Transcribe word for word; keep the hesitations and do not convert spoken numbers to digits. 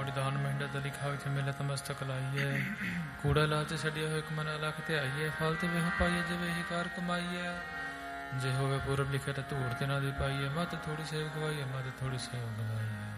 ਵਿਧਾਨ ਮਹਿੰਡਾ ਦਾ ਲਿਖਾ ਵਿੱਚ ਮਿਲਤ ਮਸਤਕ ਲਾਈਏ। ਕੂੜਾ ਲਾਲਚ ਛੱਡਿਆ ਹੋਏ ਇੱਕ ਮਨ ਅਲਖ ਤੇ ਆਈਏ। ਫਾਲਤੂ ਵੇਹ ਪਾਈਏ ਜਿਵੇਂ ਹੀ ਕਾਰ ਕਮਾਈਏ। ਜੇ ਹੋਵੇ ਪੂਰਬ ਲਿਖੇ ਤਾਂ ਧੂੜ ਤੇ ਨਾ ਦੀ ਪਾਈਏ। ਮਤ ਥੋੜੀ ਸੇਵ ਗਵਾਈਏ, ਮਤ ਥੋੜੀ ਸੇਵ ਗਵਾਈਏ।